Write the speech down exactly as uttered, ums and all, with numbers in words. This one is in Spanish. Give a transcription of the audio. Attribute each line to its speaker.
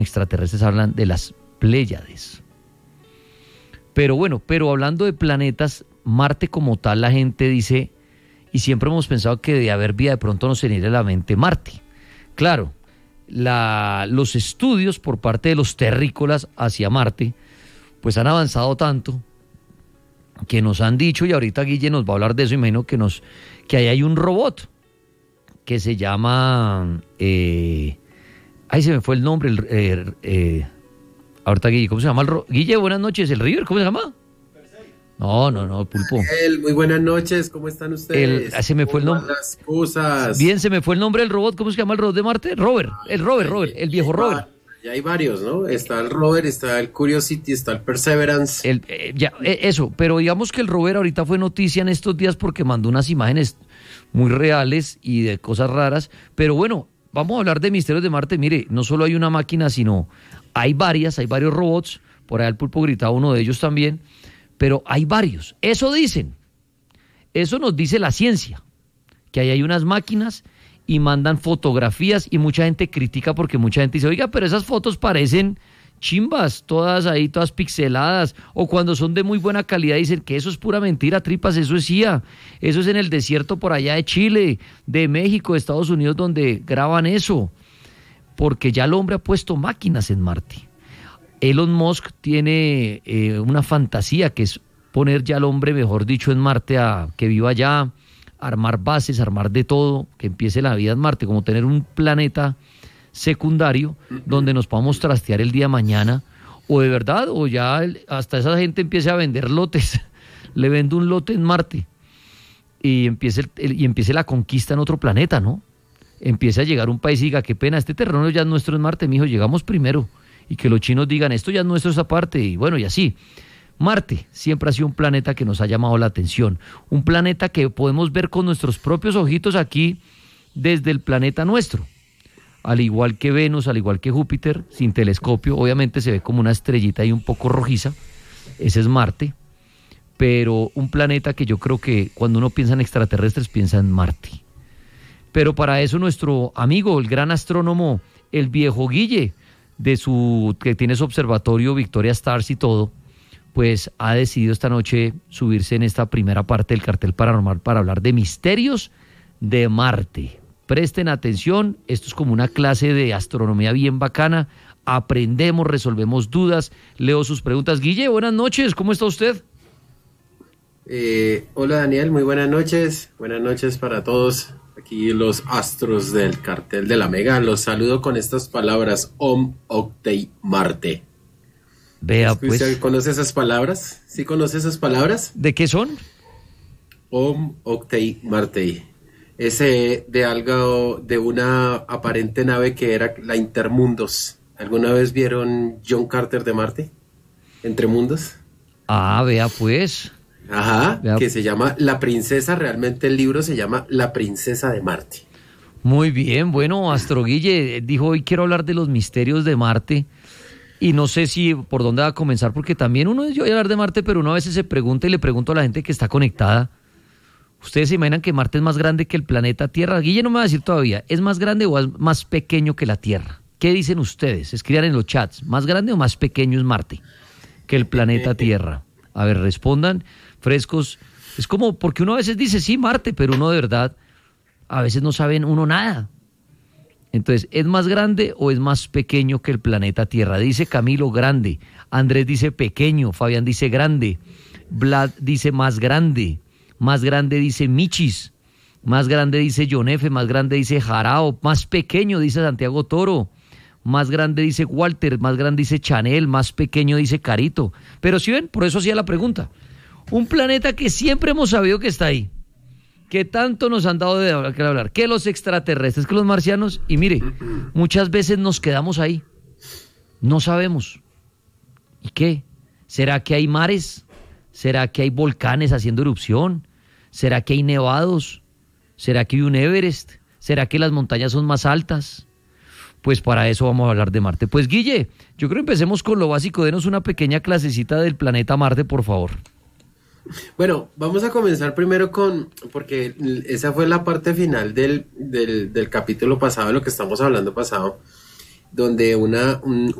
Speaker 1: extraterrestres hablan de las Pléyades. Pero bueno, pero hablando de planetas, Marte como tal, la gente dice, y siempre hemos pensado que de haber vida de pronto nos viene a la mente Marte. Claro, la, los estudios por parte de los terrícolas hacia Marte, pues han avanzado tanto que nos han dicho, y ahorita Guille nos va a hablar de eso, imagino que, nos, que ahí hay un robot que se llama... Eh, ahí se me fue el nombre, el, eh, eh, ahorita Guille, ¿cómo se llama el robot? Guille, buenas noches, ¿el River? ¿Cómo se llama? No, no, no, Pulpo.
Speaker 2: El, muy buenas noches, ¿cómo están ustedes?
Speaker 1: El, se me fue el nombre.
Speaker 2: Las cosas.
Speaker 1: Bien, se me fue el nombre del robot, ¿cómo se llama el robot de Marte? Robert, el Robert, Robert, el viejo Robert.
Speaker 2: Ya hay varios, ¿no? Está el Rover, está el Curiosity, está el Perseverance.
Speaker 1: El, eh, ya, eh, eso, pero digamos que el Rover ahorita fue noticia en estos días porque mandó unas imágenes muy reales y de cosas raras. Pero bueno, vamos a hablar de misterios de Marte. Mire, no solo hay una máquina, sino hay varias, hay varios robots. Por ahí el Pulpo gritaba uno de ellos también. Pero hay varios. Eso dicen. Eso nos dice la ciencia. Que ahí hay unas máquinas y mandan fotografías y mucha gente critica porque mucha gente dice, oiga, pero esas fotos parecen chimbas, todas ahí, todas pixeladas, o cuando son de muy buena calidad dicen que eso es pura mentira, tripas, eso es I A, eso es en el desierto por allá de Chile, de México, de Estados Unidos, donde graban eso, porque ya el hombre ha puesto máquinas en Marte. Elon Musk tiene eh, una fantasía que es poner ya al hombre, mejor dicho, en Marte, a que viva allá, armar bases, armar de todo, que empiece la vida en Marte, como tener un planeta secundario donde nos podamos trastear el día de mañana, o de verdad, o ya el, hasta esa gente empiece a vender lotes, le vendo un lote en Marte y empiece, el, el, y empiece la conquista en otro planeta, ¿no? Empiece a llegar un país y diga, qué pena, este terreno ya es nuestro en Marte, mijo, llegamos primero, y que los chinos digan, esto ya es nuestro esa parte, y bueno, y así. Marte siempre ha sido un planeta que nos ha llamado la atención, un planeta que podemos ver con nuestros propios ojitos aquí desde el planeta nuestro, al igual que Venus, al igual que Júpiter, sin telescopio, obviamente se ve como una estrellita ahí un poco rojiza, ese es Marte, pero un planeta que yo creo que cuando uno piensa en extraterrestres piensa en Marte. Pero para eso nuestro amigo, el gran astrónomo, el viejo Guille, de su que tiene su observatorio Victoria Stars y todo, pues ha decidido esta noche subirse en esta primera parte del cartel paranormal para hablar de misterios de Marte. Presten atención, esto es como una clase de astronomía bien bacana, aprendemos, resolvemos dudas, leo sus preguntas. Guille, buenas noches, ¿cómo está usted?
Speaker 2: Eh, hola Daniel, muy buenas noches, buenas noches para todos, aquí los astros del cartel de la Mega, los saludo con estas palabras, Om Octei Marte.
Speaker 1: Vea, pues.
Speaker 2: ¿Usted conoce esas palabras? ¿Sí conoce esas palabras?
Speaker 1: ¿De qué son?
Speaker 2: Om Octei Marte. Ese de algo, de una aparente nave que era la Intermundos. ¿Alguna vez vieron John Carter de Marte? ¿Entre mundos?
Speaker 1: Ah, vea pues.
Speaker 2: Ajá,
Speaker 1: vea.
Speaker 2: Que se llama La Princesa, realmente el libro se llama La Princesa de Marte.
Speaker 1: Muy bien, bueno, Astro Guille dijo, hoy quiero hablar de los misterios de Marte. Y no sé si por dónde va a comenzar, porque también uno es yo voy a hablar de Marte, pero uno a veces se pregunta y le pregunto a la gente que está conectada, ¿ustedes se imaginan que Marte es más grande que el planeta Tierra? Guille no me va a decir todavía, ¿es más grande o es más pequeño que la Tierra? ¿Qué dicen ustedes? Escriban en los chats, ¿más grande o más pequeño es Marte que el planeta Tierra? A ver, respondan, frescos. Es como, porque uno a veces dice, sí, Marte, pero uno de verdad, a veces no saben uno nada. Entonces, ¿es más grande o es más pequeño que el planeta Tierra? Dice Camilo, grande. Andrés dice pequeño. Fabián dice grande. Vlad dice más grande. Más grande dice Michis. Más grande dice John F. Más grande dice Jarao. Más pequeño dice Santiago Toro. Más grande dice Walter. Más grande dice Chanel. Más pequeño dice Carito. Pero si ven, por eso hacía la pregunta. Un planeta que siempre hemos sabido que está ahí, que tanto nos han dado de hablar, que hablar, que los extraterrestres, que los marcianos, y mire, muchas veces nos quedamos ahí, no sabemos. ¿Y qué? ¿Será que hay mares? ¿Será que hay volcanes haciendo erupción? ¿Será que hay nevados? ¿Será que hay un Everest? ¿Será que las montañas son más altas? Pues para eso vamos a hablar de Marte. Pues Guille, yo creo que empecemos con lo básico, denos una pequeña clasecita del planeta Marte, por favor.
Speaker 2: Bueno, vamos a comenzar primero con, porque esa fue la parte final del, del, del capítulo pasado, de lo que estamos hablando pasado, donde una, un,